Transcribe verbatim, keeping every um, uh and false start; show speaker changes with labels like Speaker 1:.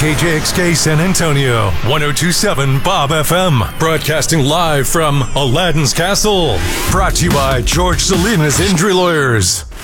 Speaker 1: K J X K San Antonio, one oh two point seven Bob F M, broadcasting live from Aladdin's Castle. Brought to you by George Salinas Injury Lawyers.